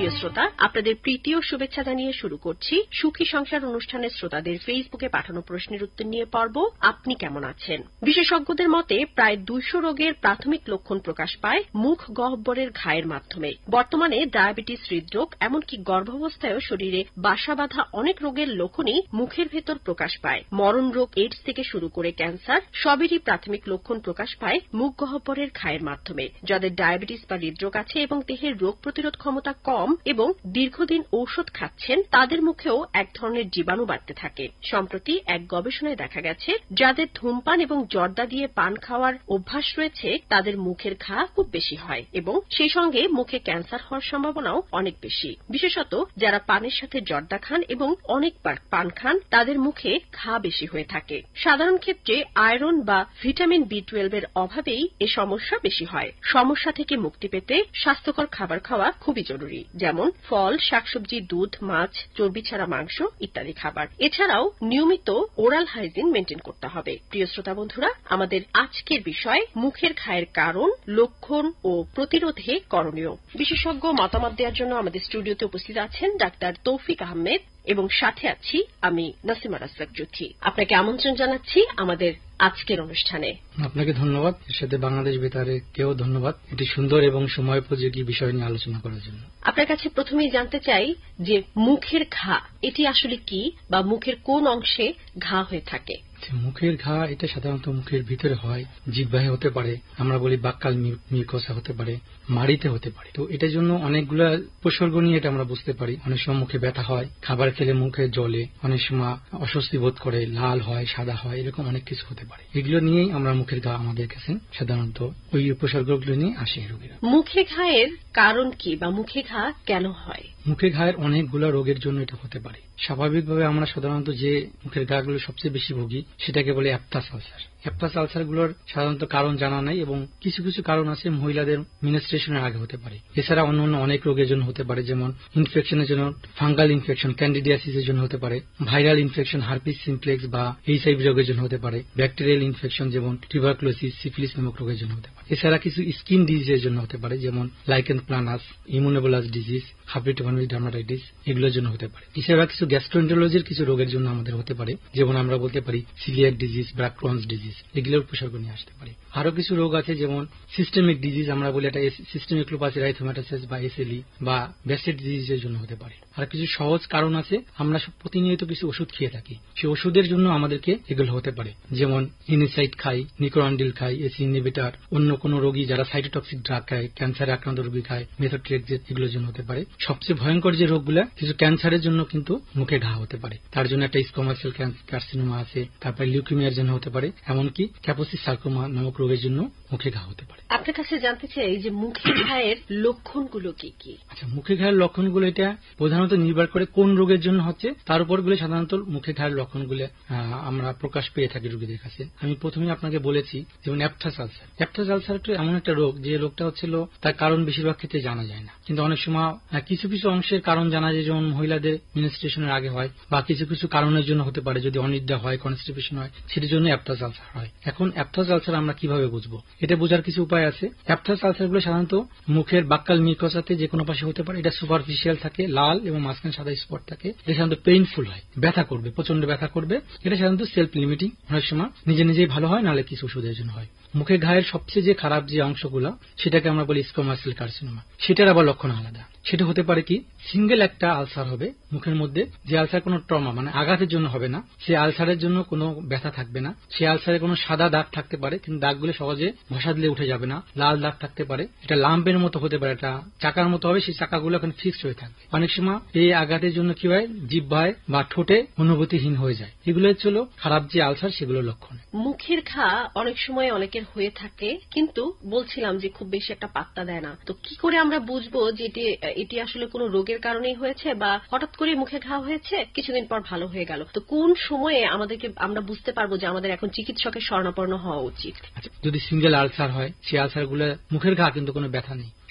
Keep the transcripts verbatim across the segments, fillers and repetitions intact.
প্রিয় শ্রোতা, আপনাদের প্রীতি ও শুভেচ্ছা জানিয়ে শুরু করছি সুখী সংসার অনুষ্ঠানের শ্রোতাদের ফেসবুকে পাঠানো প্রশ্নের উত্তর নিয়ে পর্ব আপনি কেমন আছেন। বিশেষজ্ঞদের মতে প্রায় দুইশো রোগের প্রাথমিক লক্ষণ প্রকাশ পায় মুখ গহ্বরের ঘায়ের মাধ্যমে। বর্তমানে ডায়াবেটিস, হৃদরোগ, এমনকি গর্ভাবস্থায়ও শরীরে বাসা বাঁধা অনেক রোগের লক্ষণই মুখের ভেতর প্রকাশ পায়। মরণ রোগ, এইডস থেকে শুরু করে ক্যান্সার, সবেরই প্রাথমিক লক্ষণ প্রকাশ পায় মুখ গহ্বরের ঘায়ের মাধ্যমে। যাদের ডায়াবেটিস বা হৃদরোগ আছে এবং দেহের রোগ প্রতিরোধ ক্ষমতা কম এবং দীর্ঘদিন ঔষধ খাচ্ছেন, তাদের মুখেও এক ধরনের জীবাণু বাড়তে থাকে। সম্প্রতি এক গবেষণায় দেখা গেছে, যাদের ধূমপান এবং জর্দা দিয়ে পান খাওয়ার অভ্যাস রয়েছে তাদের মুখের ঘা খুব বেশি হয় এবং সেই সঙ্গে মুখে ক্যান্সার হওয়ার সম্ভাবনাও অনেক বেশি। বিশেষত যারা পানের সাথে জর্দা খান এবং অনেকবার পান খান, তাদের মুখে ঘা বেশি হয়ে থাকে। সাধারণ ক্ষেত্রে আয়রন বা ভিটামিন বি টুয়েলভ এর অভাবেই এ সমস্যা বেশি হয়। সমস্যা থেকে মুক্তি পেতে স্বাস্থ্যকর খাবার খাওয়া খুবই জরুরি, যেমন ফল, শাকসবজি, দুধ, মাছ, চর্বি ছাড়া মাংস ইত্যাদি খাবার। এছাড়াও নিয়মিত ওরাল হাইজিন মেনটেন করতে হবে। প্রিয় শ্রোতা বন্ধুরা, আমাদের আজকের বিষয় মুখের ঘায়ের কারণ, লক্ষণ ও প্রতিরোধে করণীয়। বিশেষজ্ঞ মতামত দেওয়ার জন্য আমাদের স্টুডিওতে উপস্থিত আছেন ডাক্তার তৌফিক আহমেদ এবং সাথে আছি আমি নাসিমা রাসলাক জুথি। আপনাকে আমন্ত্রণ জানাচ্ছি আমাদের আজকের অনুষ্ঠানে। আপনাকে ধন্যবাদ। এর সাথে বাংলাদেশ বেতারে কেউ ধন্যবাদ, এটি সুন্দর এবং সময়োপযোগী বিষয় নিয়ে আলোচনা করার জন্য। আপনার কাছে প্রথমেই জানতে চাই যে মুখের ঘা এটি আসলে কি, বা মুখের কোন অংশে ঘা হয়ে থাকে? মুখের ঘা এটা সাধারণত মুখের ভিতরে হয়, জিহ্বায় হতে পারে, আমরা বলি বাক্কাল মিউকোসা হতে পারে, মাড়িতে হতে পারে। তো এটার জন্য অনেকগুলা উপসর্গ নিয়ে এটা আমরা বুঝতে পারি। অনেক সময় মুখে ব্যথা হয়, খাবার খেলে মুখে জ্বলে, অনেক সময় অস্বস্তি বোধ করে, লাল হয়, সাদা হয়, এরকম অনেক কিছু হতে পারে। এগুলো নিয়েই আমরা মুখের ঘা আমাদের কাছে সাধারণত ওই উপসর্গগুলো নিয়ে আসে রোগীরা। মুখে ঘায়ের কারণ কি, বা মুখে ঘা কেন হয়? মুখে ঘায়ের অনেকগুলো রোগের জন্য এটা হতে পারে। স্বাভাবিকভাবে আমরা সাধারণত যে মুখের ঘাগুলো সবচেয়ে বেশি ভুগি সেটাকে বলে অ্যাপটাস আলসার। অ্যাপটাস আলসারগুলোর সাধারণত কারণ জানা নাই এবং কিছু কিছু কারণ আছে মহিলাদের মেনস্ট্রুয়েশনের আগে হতে পারে। এছাড়া অন্য অন্য অনেক রোগের জন্য হতে পারে, যেমন ইনফেকশনের জন্য ফাঙ্গাল ইনফেকশন, ক্যান্ডিডিয়াসিসের জন্য হতে পারে, ভাইরাল ইনফেকশন, হার্পিস সিমপ্লেক্স বা এইচআইভি রোগের জন্য হতে পারে, ব্যাকটেরিয়াল ইনফেকশন যেমন টিউবারকুলোসিস, সিফিলিস নামক রোগের জন্য হতে পারে। এছাড়া কিছু স্কিন ডিজিজের জন্য হতে পারে, যেমন লাইকেন প্লানাস, ইমিউনোবুলাস ডিজিজ, হার্পিটোভাইরাল ডার্মাটাইটিস, এগুলোর জন্য হতে পারে। এছাড়া কিছু গ্যাস্ট্রোএন্টারোলজির কিছু রোগের জন্য আমাদের হতে পারে, যেমন আমরা বলতে পারি সিলিয়াক ডিজিজ বা ক্রনস ডিজিজ, এগুলোর উপসর্গ নিয়ে আসতে পারে। আরো কিছু রোগ আছে যেমন সিস্টেমিক ডিজিজ, আমরা বলি এটা সিস্টেমিক লুপাস এরাইথোমাটোসিস বা এসএলই বা ব্যাস্টেড ডিজিজের জন্য হতে পারে। আর কিছু সহজ কারণ আছে, আমরা প্রতিনিয়ত কিছু ওষুধ খেয়ে থাকি, সেই ওষুধের জন্য আমাদেরকে এগুলো হতে পারে, যেমন ইনিসাইড খাই, নিকোরান্ডিল খাই, এসি ইনহিবিটর, অন্য কোন রোগী যারা সাইটোটক্সিক ড্রাগ খায়, ক্যান্সারে আক্রান্ত রোগী খায়, মেথোট্রেক্সেট, এগুলোর জন্য হতে পারে। সবচেয়ে ভয়ঙ্কর যে রোগগুলা, কিছু ক্যান্সারের জন্য কিন্তু মুখে ঘা হতে পারে। তার জন্য একটা স্কোমা সেল কার্সিনোমা আছে, তারপরে লিউকেমিয়ার জন্য হতে পারে, এমনকি ক্যাপোসিস সার্কোমা নামক রোগের জন্য মুখে ঘা হতে পারে। আপনার কাছে জানতে চাই যে মুখের ঘায়ের লক্ষণগুলো কি কি? আচ্ছা, মুখে ঘায়ের লক্ষণগুলো এটা প্রধানত নির্ভর করে কোন রোগের জন্য হচ্ছে, তার উপরগুলো সাধারণত মুখে ঘায়ের লক্ষণগুলো আমরা প্রকাশ পেয়ে থাকি রোগীদের কাছে। আমি প্রথমে আপনাকে বলেছি যেমন অ্যাপটাস আলসার। অ্যাপটাস আলসার এমন একটা রোগ যে রোগটা হচ্ছিল তার কারণ বেশিরভাগ ক্ষেত্রে জানা যায় না, কিন্তু অনেক সময় কিছু কিছু অংশের কারণ জানা যায়, যেমন মহিলাদের মেনস্ট্রুয়েশনের আগে হয়, বা কিছু কিছু কারণের জন্য হতে পারে, যদি অনিদ্রা হয়, কনস্টিপেশন হয়, সেটার জন্য অ্যাপটাস আলসার হয়। এখন অ্যাপটাস আলসার আমরা কিভাবে বুঝবো, এটা বোঝার কিছু উপায় আছে। অ্যাপটাস আলসারগুলো সাধারণত মুখের বাক্কাল মিউকোসাতে যে কোনো পাশে হতে পারে, এটা সুপারফিশিয়াল থাকে, লাল এবং মাঝখানে সাদা স্পট থাকে, এটা সাধারণত পেইনফুল হয়, ব্যথা করবে, প্রচন্ড ব্যথা করবে। এটা সাধারণত সেলফ লিমিটিং, অনেক সময় নিজে নিজেই ভালো হয়, নাহলে কিছু ওষুধের জন্য হয়। মুখের ঘায়ের সবচেয়ে যে খারাপ যে অংশগুলো, সেটাকে আমরা বলি স্কোমা সেল কার্সিনোমা। সেটার আবার লক্ষণ আলাদা। সেটা হতে পারে কি, সিঙ্গেল একটা আলসার হবে মুখের মধ্যে, যে আলসার কোনো ট্রমা মানে আঘাতের জন্য হবে না, সে আলসারের জন্য কোনো ব্যথা থাকবে না, সে আলসারে কোনো সাদা দাগ থাকতে পারে, কিন্তু দাগগুলো সহজে ঘষা দিলে উঠে যাবে না, লাল দাগ থাকতে পারে, এটা লাম্পের মতো হতে পারে, এটা চাকার মতো হবে, সেই চাকাগুলো এখন ফিক্সড হয়ে থাকবে। অনেক সময় এই আঘাতের জন্য কি হয়, জিহ্বায় বা ঠোঁটে অনুভূতিহীন হয়ে যায়। এগুলো হচ্ছিল খারাপ যে আলসার, সেগুলোর লক্ষণ। মুখের ঘা অনেক সময় অনেকের হয়ে থাকে, কিন্তু বলছিলাম যে খুব বেশি একটা পাত্তা দেয় না। তো কি করে আমরা বুঝবো যে এটি আসলে কোনো রোগের কারণেই হয়েছে, বা হঠাৎ করে মুখে ঘা হয়েছে কিছুদিন পর ভালো হয়ে গেল? তো কোন সময়ে আমাদেরকে আমরা বুঝতে পারবো যে আমাদের এখন চিকিৎসকের শরণাপন্ন হওয়া উচিত? যদি সিঙ্গেল আলসার হয়, সেই আলসার গুলো মুখের ঘা কিন্তু কোনো ব্যথা নেই,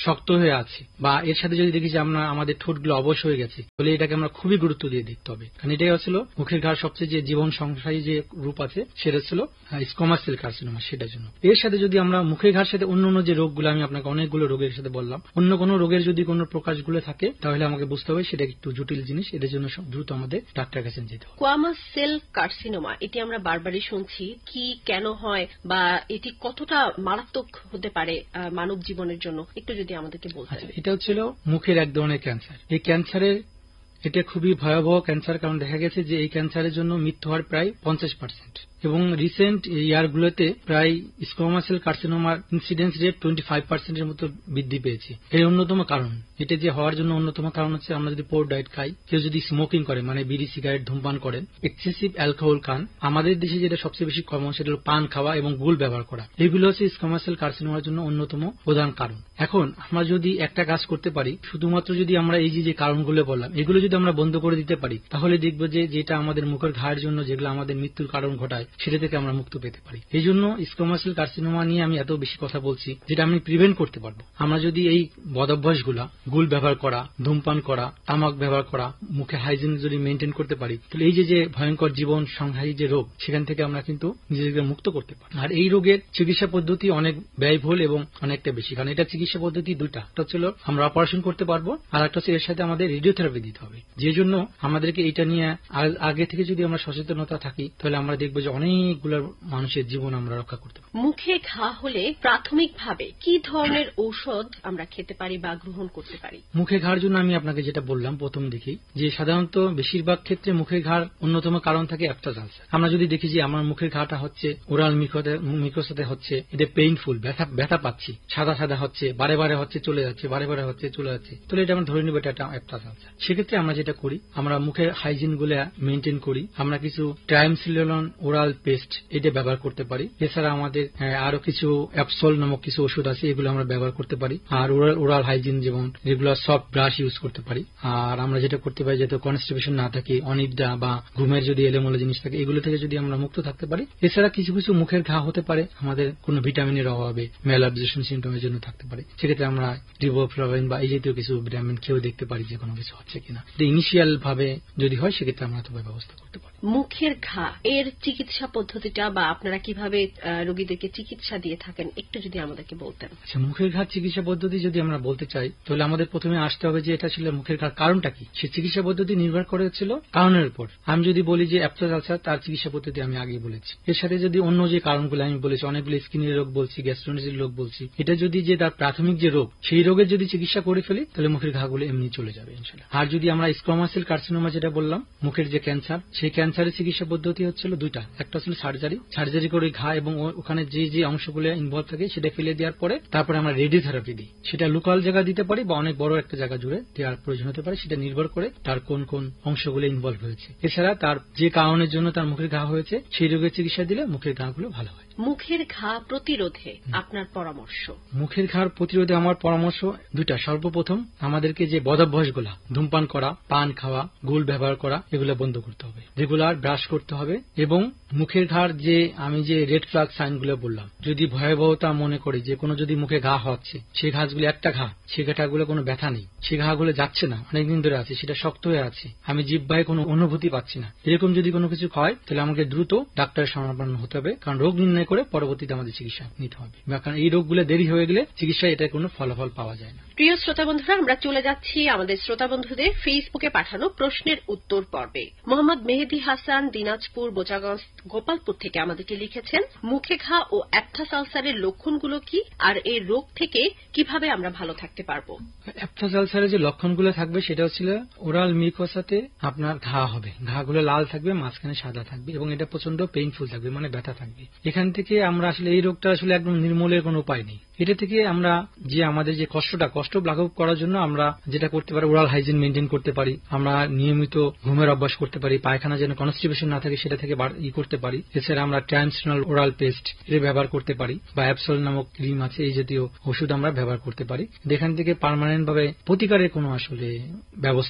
শক্ত হয়ে আছে, বা এর সাথে যদি দেখি যে আমরা আমাদের ঠোঁটগুলো অবশ হয়ে গেছে, তাহলে এটাকে আমরা খুবই গুরুত্ব দিয়ে দেখতে হবে। কারণ এটাই হচ্ছিল মুখের ঘাড় সবচেয়ে যে জীবন সংশয়ী যে রূপ আছে সেটা ছিল স্কোমাস সেল কার্সিনোমা। সেটার জন্য এর সাথে যদি আমরা মুখের ঘাড় সাথে অন্য অন্য যে রোগগুলো আমি আপনাকে অনেকগুলো রোগের সাথে বললাম, অন্য কোনো রোগের যদি কোনো প্রকাশগুলো থাকে তাহলে আমাকে বুঝতে হবে সেটা একটু জটিল জিনিস, এদের জন্য দ্রুত আমাদের ডাক্তার কাছে যেতে হবে। স্কোয়ামাস সেল কার্সিনোমা এটি আমরা বারবারই শুনছি, কি কেন হয় বা এটি কতটা মারাত্মক হতে পারে মানব জীবনের জন্য একটু যদি আমাদেরকে বলতেন। এটা হচ্ছিল মুখের এক ধরনের ক্যান্সার। এই ক্যান্সারের এটা খুবই ভয়াবহ ক্যান্সার, কারণ দেখা গেছে যে এই ক্যান্সারের জন্য মৃত্যু হওয়ার প্রায় পঞ্চাশ পার্সেন্ট, এবং রিসেন্ট ইয়ারগুলোতে প্রায় squamous cell কার্সিনোমার incidence rate twenty five পার্সেন্টের মতো বৃদ্ধি পেয়েছে। এর অন্যতম কারণ, এটা যে হওয়ার জন্য অন্যতম কারণ হচ্ছে আমরা যদি পোর ডায়েট খাই, কেউ যদি স্মোকিং করে মানে বিড়ি সিগারেট ধূমপান করেন, এক্সেসিভ অ্যালকোহল খান, আমাদের দেশে যেটা সবচেয়ে বেশি কমন সেটা হল পান খাওয়া এবং গুল ব্যবহার করা, এগুলো হচ্ছে স্কোয়ামাস সেল কার্সিনোমার জন্য অন্যতম প্রধান কারণ। এখন আমরা যদি একটা কাজ করতে পারি, শুধুমাত্র যদি আমরা এই যে কারণগুলো বললাম এগুলো যদি আমরা বন্ধ করে দিতে পারি, তাহলে দেখবো যে যেটা আমাদের মুখের ঘাড়ের জন্য যেগুলো আমাদের মৃত্যুর কারণ ঘটায় সেটা থেকে আমরা মুক্ত পেতে পারি। এই জন্য স্কোয়ামাস সেল কার্সিনোমা নিয়ে আমি এত বেশি কথা বলছি, যেটা আমি প্রিভেন্ট করতে পারবো। আমরা যদি এই বদভ্যাসগুলা, গুল ব্যবহার করা, ধূমপান করা, তামাক ব্যবহার করা, মুখে হাইজিন যদি মেনটেন করতে পারি, তাহলে এই যে যে ভয়ঙ্কর জীবন সংহারী যে রোগ সেখান থেকে আমরা কিন্তু নিজেদেরকে মুক্ত করতে পারি। আর এই রোগের চিকিৎসা পদ্ধতি অনেক ব্যয়বহুল এবং অনেকটা বেশি, কারণ এটা চিকিৎসা পদ্ধতি দুইটা, একটা হচ্ছিল আমরা অপারেশন করতে পারবো, আর একটা হচ্ছে এর সাথে আমাদের রেডিওথেরাপি দিতে হবে। যে জন্য আমাদেরকে এটা নিয়ে আগে থেকে যদি আমরা সচেতনতা থাকি, তাহলে আমরা দেখবো যে অনেকগুলো মানুষের জীবন আমরা রক্ষা করতে পারি। মুখে ঘা হলে প্রাথমিকভাবে কি ধরনের ঔষধ আমরা খেতে পারি বা গ্রহণ করতে পারি? মুখে ঘাড় জন্য আমি আপনাকে যেটা বললাম প্রথম দেখি, যে সাধারণত বেশিরভাগ ক্ষেত্রে মুখের ঘাড় অন্যতম কারণ থাকে অ্যাপটাস আলসার। আমরা যদি দেখি যে আমার মুখের ঘাটা হচ্ছে ওরাল মিকোসাতে হচ্ছে, এটা পেইনফুল, ব্যথা ব্যথা পাচ্ছি, সাদা সাদা হচ্ছে, বারে বারে হচ্ছে চলে যাচ্ছে, বারে বারে হচ্ছে চলে যাচ্ছে, তাহলে এটা আমরা ধরে নিব এটা অ্যাপটাস আলসার। সেক্ষেত্রে আমরা যেটা করি, আমরা মুখের হাইজিন গুলো মেনটেন করি, আমরা কিছু ট্রাইমসিলোলন ওরাল পেস্ট এটা ব্যবহার করতে পারি। এছাড়া আমাদের আরো কিছু অ্যাপসল নামক কিছু ওষুধ আছে, এগুলো আমরা ব্যবহার করতে পারি। আর ওরাল হাইজিন যেমন রেগুলার সফট ব্রাশ ইউজ করতে পারি। আর আমরা যেটা করতে পারি, যাতে কনস্টিপেশন না থাকে, অনিদ্রা বা ঘুমের যদি এলোমেলো জিনিস থাকে, এগুলো থেকে যদি আমরা মুক্ত থাকতে পারি। এছাড়া কিছু কিছু মুখের ঘা হতে পারে আমাদের কোনো ভিটামিনের অভাবে, ম্যালঅ্যাবজর্পশন সিমটমের জন্য থাকতে পারে, সেক্ষেত্রে আমরা রিবোফ্লাভিন বা এই জাতীয় কিছু ভিটামিন খেয়েও দেখতে পারি যে কোনো কিছু হচ্ছে কিনা। ইনিশিয়াল ভাবে যদি হয় সেক্ষেত্রে আমরা তো ব্যবস্থা করতে পারি। মুখের ঘা এর চিকিৎসা পদ্ধতিটা বা আপনারা কিভাবে রোগীদেরকে চিকিৎসা দিয়ে থাকেন একটু যদি আমাদেরকে বলতেন। আচ্ছা, মুখের ঘা চিকিৎসা পদ্ধতি যদি আমরা বলতে চাই, তাহলে আমাদের প্রথমে আসতে হবে যে এটা ছিল মুখের ঘার কারণটা কি। সে চিকিৎসা পদ্ধতি নির্ভর করেছিল কারণের উপর। আমি যদি বলি যে অ্যাপটাস আলসার, তার চিকিৎসা পদ্ধতি আমি আগেই বলেছি। এর সাথে যদি অন্য যে কারণগুলো আমি বলেছি, অনেকগুলো স্কিনের রোগ বলছি, গ্যাস্ট্রোএন্টেরিটিসের রোগ বলছি, এটা যদি যে তার প্রাথমিক যে রোগ সেই রোগের যদি চিকিৎসা করে ফেলি, তাহলে মুখের ঘাগুলো এমনি চলে যাবে ইনশাআল্লাহ। আর যদি আমরা স্কোয়ামাস সেল কার্সিনোমা যেটা বললাম, মুখের যে ক্যান্সার, সেই ক্যান্সারের চিকিৎসা পদ্ধতি হচ্ছিল দুইটা। একটা হচ্ছিল সার্জারি, সার্জারি করে ঘা এবং ওখানে যে যে অংশগুলো ইনভলভ থাকে সেটা ফেলে দেওয়ার পরে তারপরে আমরা রেডিওথেরাপি দিই। সেটা লোকাল জায়গা দিতে পারি বা অনেক বড় একটা জায়গা জুড়ে দেওয়ার প্রয়োজন হতে পারে, সেটা নির্ভর করে তার কোন কোন অংশগুলো ইনভলভ হয়েছে। এছাড়া তার যে কারণের জন্য তার মুখের ঘা হয়েছে সেই রোগের চিকিৎসা দিলে মুখের ঘাগুলো ভালো হয়। মুখের ঘা প্রতিরোধে আপনার পরামর্শ? মুখের ঘা প্রতিরোধে আমার পরামর্শ দুইটা। সর্বপ্রথম আমাদেরকে যে বদভ্যাসগুলা, ধূমপান করা, পান খাওয়া, গুল ব্যবহার করা, এগুলো বন্ধ করতে হবে। রেগুলার ব্রাশ করতে হবে এবং মুখের ঘার যে আমি যে রেড ফ্ল্যাগ সাইনগুলো বললাম, যদি ভয়াবহতা মনে করি যে কোনো যদি মুখে ঘা হচ্ছে, সেই ঘাসগুলো একটা ঘা, সেই ঘাটাগুলো কোনো ব্যথা নেই, সেই ঘাগুলো যাচ্ছে না, অনেকদিন ধরে আছে, সেটা শক্ত হয়ে আছে, আমি জিহ্বায় কোনো অনুভূতি পাচ্ছি না, এরকম যদি কোনো কিছু হয়, তাহলে আমাকে দ্রুত ডাক্তারের শরণাপন্ন হতে হবে। কারণ রোগ নির্ণয় করে পরবর্তীতে আমাদের চিকিৎসা নিতে হবে, কারণ এই রোগগুলো দেরি হয়ে গেলে চিকিৎসায় এটার কোনো ফলাফল পাওয়া যায় না। প্রিয় শ্রোতা বন্ধুরা, আমরা চলে যাচ্ছি আমাদের শ্রোতা বন্ধুদের ফেসবুকে পাঠানো প্রশ্নের উত্তর পর্বে। মোহাম্মদ মেহেদি হাসান দিনাজপুর বোচাগঞ্জ গোপালপুর থেকে আমাদেরকে লিখেছেন, মুখে ঘা ও অ্যাপটাস আলসারের লক্ষণগুলো কি, আর এই রোগ থেকে কিভাবে আমরা ভালো থাকতে পারবো? অ্যাপটাস আলসারের যে লক্ষণগুলো থাকবে সেটা হচ্ছিল ওরাল মিউকোসাতে আপনার ঘা হবে, ঘাগুলো লাল থাকবে, মাঝখানে সাদা থাকবে এবং এটা প্রচন্ড পেইনফুল থাকবে, মানে ব্যথা থাকবে। এখান থেকে আমরা আসলে এই রোগটা আসলে একদম নির্মূলের কোনো উপায় নেই। এটা থেকে আমরা যে আমাদের যে কষ্টটা কষ্ট লাঘব করার জন্য আমরা যেটা করতে পারি, ওরাল হাইজিন মেনটেন করতে পারি, আমরা নিয়মিত ঘুমের অভ্যাস করতে পারি, পায়খানা যেন কনস্টিপেশন না থাকে সেটা থেকে ই করতে পারি। এছাড়া আমরা ট্রান্সনাল ওরাল পেস্ট এটা ব্যবহার করতে পারি, বা অ্যাপসল নামক ক্রিম আছে, এই জাতীয় ওষুধ আমরা ব্যবহার করতে পারি। এখান থেকে পার্মানেন্ট ভাবে প্রতিকারের কোনো আসলে ব্যবস্থা নেই।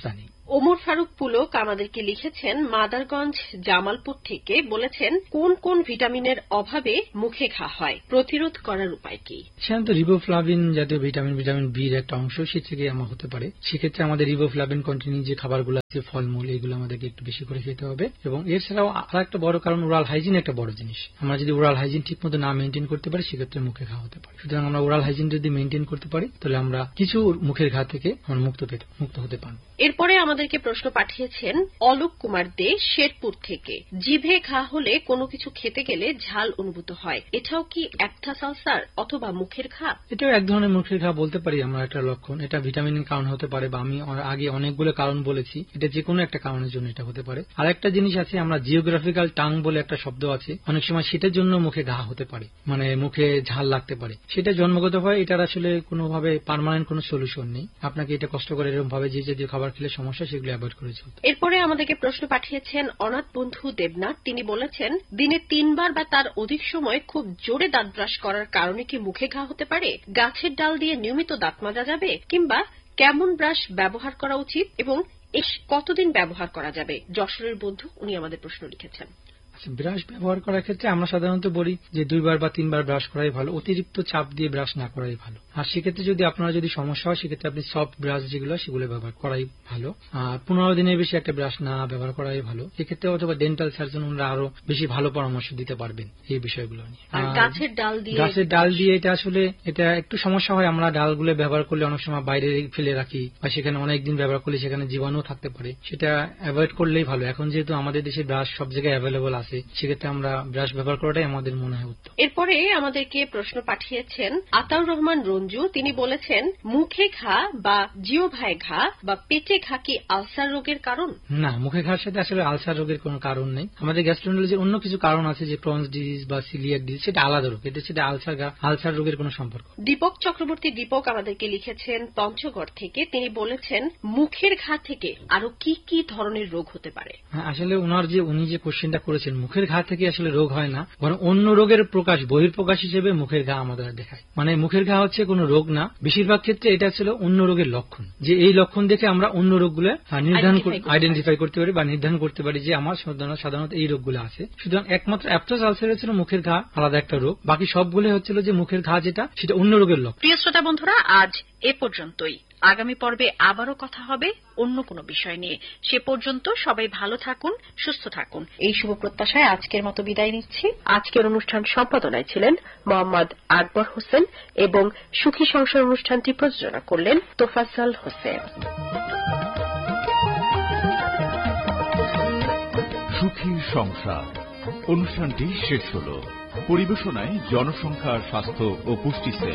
ওমর ফারুক পুলক আমাদেরকে লিখেছেন মাদারগঞ্জ জামালপুর থেকে, বলেছেন কোন কোন ভিটামিনের অভাবে মুখে ঘা হয়, প্রতিরোধ করার উপায় কি? সাধারণত রিবোফ্লাভিন জাতীয় ভিটামিন ভিটামিন বির একটা অংশ সে থেকে আমার হতে পারে। সেক্ষেত্রে আমাদের রিবোফ্লাভিন কন্টিনিউ যে খাবারগুলো আছে, ফলমূল, এগুলো আমাদেরকে একটু বেশি করে খেতে হবে। এবং এছাড়াও আর একটা বড় কারণ ওরাল হাইজিন একটা বড় জিনিস। আমরা যদি ওরাল হাইজিন ঠিক মতো না মেনটেন করতে পারি সেক্ষেত্রে মুখে ঘা হতে পারে। সুতরাং আমরা ওরাল হাইজিন যদি মেনটেন করতে পারি তাহলে আমরা কিছু মুখের ঘা থেকে আমরা মুক্ত পেতে মুক্ত হতে পারবো। এরপরে আমাদেরকে প্রশ্ন পাঠিয়েছেন অলোক কুমার দে শেরপুর থেকে, জিভে ঘা হলে কোনো কিছু খেতে গেলে ঝাল অনুভূত হয়, এটাও কি অ্যাপথাস আলসার অথবা মুখের ঘা? এটাও এক ধরনের মুখের ঘা বলতে পারি আমরা একটা লক্ষণ। এটা ভিটামিনের কারণ হতে পারে, বা আমি আগে অনেকগুলো কারণ বলেছি, এটা যে কোনো একটা কারণের জন্য এটা হতে পারে। আর একটা জিনিস আছে, আমরা জিওগ্রাফিক্যাল টাং বলে একটা শব্দ আছে, অনেক সময় সেটার জন্য মুখে ঘা হতে পারে, মানে মুখে ঝাল লাগতে পারে। সেটা জন্মগত হয়, এটার আসলে কোনোভাবে পার্মানেন্ট কোনো সলিউশন নেই। আপনাকে এটা কষ্ট করে এরকম ভাবে যে যে খাবার খেলে সমস্যা সেগুলো অ্যাভয়েড করে চলতে। এরপরে আমাদেরকে প্রশ্ন পাঠিয়েছেন অনাথ বন্ধু দেবনাথ, তিনি বলেছেন দিনে তিনবার বা তার অধিক সময় খুব জোরে দাঁত ব্রাশ করার কারণে কি মুখে ঘা হতে পারে? গাছের ডাল দিয়ে নিয়মিত দাঁত মাজা যাবে, কিংবা কেমন ব্রাশ ব্যবহার করা উচিত এবং কতদিন ব্যবহার করা যাবে? যশোরের বন্ধু উনি আমাদের প্রশ্ন লিখেছেন। ব্রাশ ব্যবহার করার ক্ষেত্রে আমরা সাধারণত বলি যে দুইবার বা তিনবার ব্রাশ করাই ভালো, অতিরিক্ত চাপ দিয়ে ব্রাশ না করাই ভালো। আর সেক্ষেত্রে যদি আপনার যদি সমস্যা হয় সেক্ষেত্রে আপনি সফট ব্রাশ যেগুলো সেগুলো ব্যবহার করাই ভালো। আর পনেরো দিনের বেশি একটা ব্রাশ না ব্যবহার করাই ভালো। এক্ষেত্রে অথবা ডেন্টাল সার্জন ওনারা আরো বেশি ভালো পরামর্শ দিতে পারবেন এই বিষয়গুলো নিয়ে। গাছের ডাল দিয়ে গাছের ডাল দিয়ে এটা আসলে এটা একটু সমস্যা হয়। আমরা ডালগুলো ব্যবহার করলে অনেক সময় বাইরে ফেলে রাখি, বা সেখানে অনেকদিন ব্যবহার করলে সেখানে জীবাণু থাকতে পারে, সেটা অ্যাভয়েড করলেই ভালো। এখন যেহেতু আমাদের দেশে ব্রাশ সব জায়গায় অ্যাভেলেবল আছে, সেক্ষেত্রে আমরা ব্রাশ ব্যবহার করাটাই আমাদের মনে হয় উত্তম। এরপরে আমাদেরকে প্রশ্ন পাঠিয়েছেন আতাউর রহমান রঞ্জু, তিনি বলেছেন মুখে ঘা বা জিওভায় ঘা বা পেটে ঘা কি আলসার রোগের কারণ? না, মুখে ঘার সাথে আসলে আলসার রোগের কোনো কারণ নেই। আমাদের গ্যাস্ট্রোএন্টারোলজির অন্য কিছু কারণ আছে, যে ক্রনস ডিজিজ বা সিলিয়াক ডিজিজ, সেটা আলাদা রোগ, এটা সেটা আলসার আলসার রোগের কোনো সম্পর্ক। দীপক চক্রবর্তী দীপক আমাদেরকে লিখেছেন পঞ্চগড় থেকে, তিনি বলেছেন মুখের ঘা থেকে আরো কি কি ধরনের রোগ হতে পারে? হ্যাঁ, আসলে ওনার যে উনি যে কোশ্চেনটা করেছেন, মুখের ঘা থেকে আসলে রোগ হয় না, বরং অন্য রোগের প্রকাশ, বহির্প্রকাশ হিসেবে মুখের ঘা আমাদের দেখায়। মানে মুখের ঘা হচ্ছে কোনো রোগ না, বেশিরভাগ ক্ষেত্রে এটা ছিল অন্য রোগের লক্ষণ, যে এই লক্ষণ দেখে আমরা অন্য রোগগুলো নির্ধারণ আইডেন্টিফাই করতে পারি বা নির্ধারণ করতে পারি যে আমার সাধারণত এই রোগগুলো আছে। সুতরাং একমাত্র অ্যাপটাস আলসার ছিল মুখের ঘা আলাদা একটা রোগ, বাকি সবগুলো হচ্ছিল যে মুখের ঘা যেটা সেটা অন্য রোগের লক্ষণ। প্রিয় শ্রোতা বন্ধুরা, আজ এ পর্যন্তই। আগামী পর্বে আবারও কথা হবে অন্য কোনো বিষয় নিয়ে। সে পর্যন্ত সবাই ভালো থাকুন, সুস্থ থাকুন, এই শুভ প্রত্যাশায় আজকের মতো বিদায় নিচ্ছি। আজকের অনুষ্ঠান সম্পাদনায় ছিলেন মোহাম্মদ আকবর হোসেন এবং সুখী সংসার অনুষ্ঠানটি প্রযোজনা করলেন তোফাজ্জল হোসেন। সুখী সংসার অনুষ্ঠানটি শেষ হল। পরিবেশনায় জনসংখ্যা, স্বাস্থ্য ও পুষ্টি সেল।